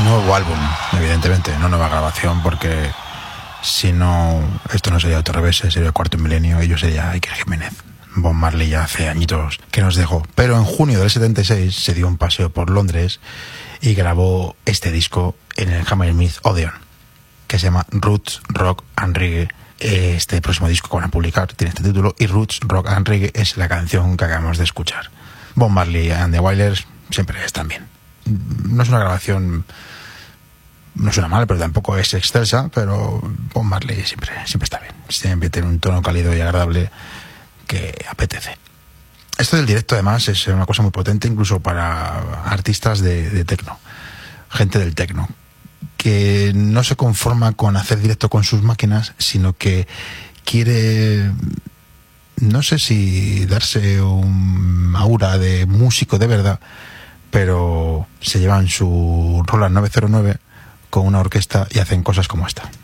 nuevo álbum, evidentemente, no nueva grabación, porque si no, esto no sería Otro Revés, sería Cuarto Milenio y yo sería Iker Jiménez. Bob Marley ya hace añitos que nos dejó. Pero en junio del 76 se dio un paseo por Londres y grabó este disco en el Hammersmith Odeon, que se llama Roots, Rock and Reggae. Este próximo disco que van a publicar tiene este título, y Roots, Rock and Reggae es la canción que acabamos de escuchar. Bob Marley and the Wailers siempre están bien. No es una grabación, no suena mal, pero tampoco es excelsa, pero Bob Marley siempre está bien. Siempre tiene un tono cálido y agradable que apetece. Esto del directo además es una cosa muy potente, incluso para artistas de techno, gente del techno, que no se conforma con hacer directo con sus máquinas, sino que quiere, no sé si darse un aura de músico de verdad, pero se llevan su Roland 909 con una orquesta y hacen cosas como esta.